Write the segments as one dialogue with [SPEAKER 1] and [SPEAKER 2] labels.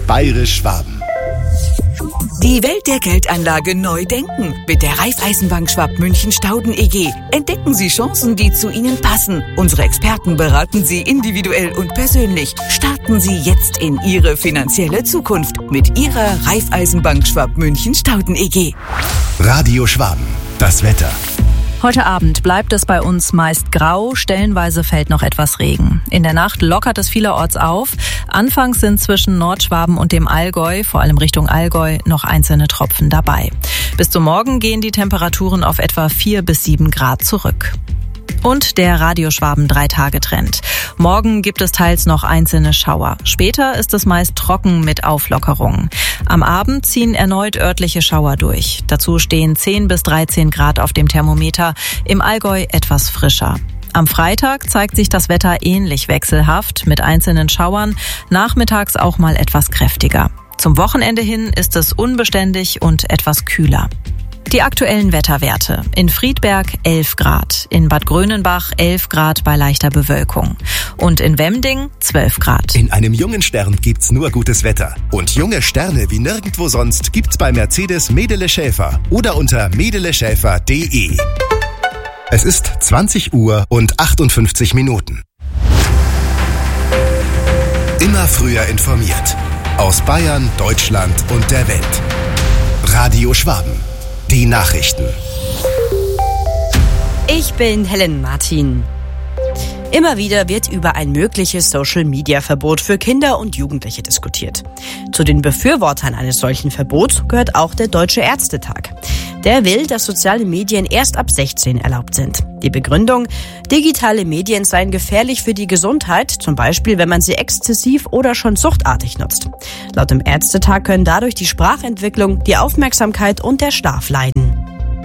[SPEAKER 1] Bayerisch-Schwaben.
[SPEAKER 2] Die Welt der Geldanlage neu denken. Mit der Raiffeisenbank Schwab München Stauden EG. Entdecken Sie Chancen, die zu Ihnen passen. Unsere Experten beraten Sie individuell und persönlich. Starten Sie jetzt in Ihre finanzielle Zukunft mit Ihrer Raiffeisenbank Schwab München Stauden EG.
[SPEAKER 1] Radio Schwaben. Das Wetter.
[SPEAKER 3] Heute Abend bleibt es bei uns meist grau, stellenweise fällt noch etwas Regen. In der Nacht lockert es vielerorts auf. Anfangs sind zwischen Nordschwaben und dem Allgäu, vor allem Richtung Allgäu, noch einzelne Tropfen dabei. Bis zum Morgen gehen die Temperaturen auf etwa 4 bis 7 Grad zurück. Und der Radio-Schwaben 3-Tage-Trend. Morgen gibt es teils noch einzelne Schauer. Später ist es meist trocken mit Auflockerungen. Am Abend ziehen erneut örtliche Schauer durch. Dazu stehen 10 bis 13 Grad auf dem Thermometer, im Allgäu etwas frischer. Am Freitag zeigt sich das Wetter ähnlich wechselhaft mit einzelnen Schauern, nachmittags auch mal etwas kräftiger. Zum Wochenende hin ist es unbeständig und etwas kühler. Die aktuellen Wetterwerte. In Friedberg 11 Grad, in Bad Grönenbach 11 Grad bei leichter Bewölkung und in Wemding 12 Grad.
[SPEAKER 1] In einem jungen Stern gibt's nur gutes Wetter. Und junge Sterne wie nirgendwo sonst gibt's bei Mercedes Medele Schäfer oder unter medeleschäfer.de. Es ist 20 Uhr und 58 Minuten. Immer früher informiert. Aus Bayern, Deutschland und der Welt. Radio Schwaben. Die Nachrichten.
[SPEAKER 4] Ich bin Helen Martin. Immer wieder wird über ein mögliches Social-Media-Verbot für Kinder und Jugendliche diskutiert. Zu den Befürwortern eines solchen Verbots gehört auch der Deutsche Ärztetag. Der will, dass soziale Medien erst ab 16 erlaubt sind. Die Begründung: digitale Medien seien gefährlich für die Gesundheit, zum Beispiel wenn man sie exzessiv oder schon suchtartig nutzt. Laut dem Ärztetag können dadurch die Sprachentwicklung, die Aufmerksamkeit und der Schlaf leiden.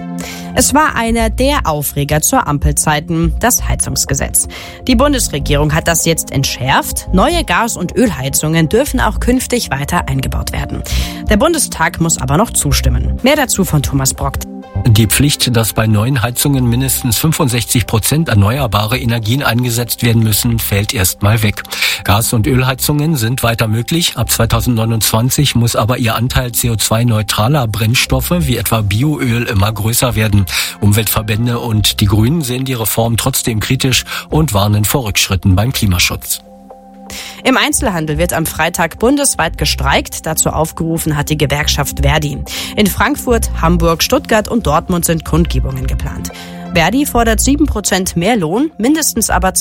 [SPEAKER 4] Es war einer der Aufreger zur Ampelzeiten, das Heizungsgesetz. Die Bundesregierung hat das jetzt entschärft. Neue Gas- und Ölheizungen dürfen auch künftig weiter eingebaut werden. Der Bundestag muss aber noch zustimmen. Mehr dazu von Thomas Brock.
[SPEAKER 5] Die Pflicht, dass bei neuen Heizungen mindestens 65% erneuerbare Energien eingesetzt werden müssen, fällt erstmal weg. Gas- und Ölheizungen sind weiter möglich. Ab 2029 muss aber ihr Anteil CO2-neutraler Brennstoffe wie etwa Bioöl immer größer werden. Umweltverbände und die Grünen sehen die Reform trotzdem kritisch und warnen vor Rückschritten beim Klimaschutz.
[SPEAKER 4] Im Einzelhandel wird am Freitag bundesweit gestreikt. Dazu aufgerufen hat die Gewerkschaft Verdi. In Frankfurt, Hamburg, Stuttgart und Dortmund sind Kundgebungen geplant. Verdi fordert 7% mehr Lohn, mindestens aber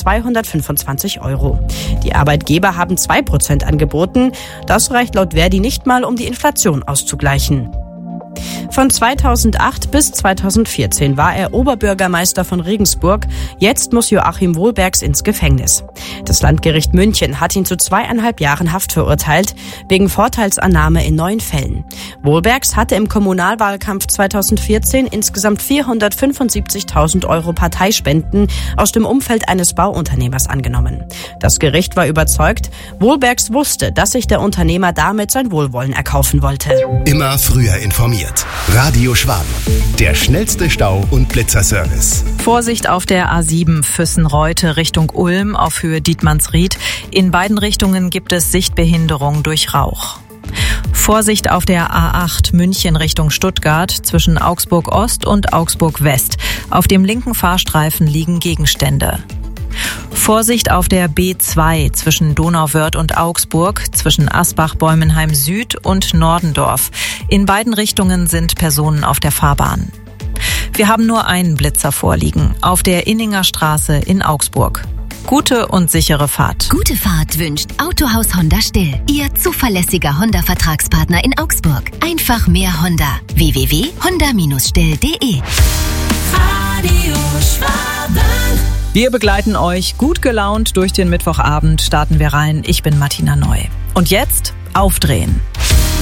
[SPEAKER 4] 225 €. Die Arbeitgeber haben 2% angeboten. Das reicht laut Verdi nicht mal, um die Inflation auszugleichen. Von 2008 bis 2014 war er Oberbürgermeister von Regensburg. Jetzt muss Joachim Wohlbergs ins Gefängnis. Das Landgericht München hat ihn zu 2,5 Jahren Haft verurteilt, wegen Vorteilsannahme in 9 Fällen. Wohlbergs hatte im Kommunalwahlkampf 2014 insgesamt 475.000 € Parteispenden aus dem Umfeld eines Bauunternehmers angenommen. Das Gericht war überzeugt, Wohlbergs wusste, dass sich der Unternehmer damit sein Wohlwollen erkaufen wollte.
[SPEAKER 1] Immer früher informiert. Radio Schwaben. Der schnellste Stau- und Blitzerservice.
[SPEAKER 3] Vorsicht auf der A7 Füssen-Reute Richtung Ulm auf Höhe Dietmannsried. In beiden Richtungen gibt es Sichtbehinderung durch Rauch. Vorsicht auf der A8 München Richtung Stuttgart zwischen Augsburg Ost und Augsburg West. Auf dem linken Fahrstreifen liegen Gegenstände. Vorsicht auf der B2 zwischen Donauwörth und Augsburg, zwischen Asbach-Bäumenheim Süd und Nordendorf. In beiden Richtungen sind Personen auf der Fahrbahn. Wir haben nur einen Blitzer vorliegen, auf der Inninger Straße in Augsburg. Gute und sichere Fahrt.
[SPEAKER 6] Gute Fahrt wünscht Autohaus Honda Still. Ihr zuverlässiger Honda-Vertragspartner in Augsburg. Einfach mehr Honda. www.honda-still.de.
[SPEAKER 2] Radio Schwaben.
[SPEAKER 3] Wir begleiten euch gut gelaunt durch den Mittwochabend. Starten wir rein. Ich bin Martina Neu. Und jetzt aufdrehen.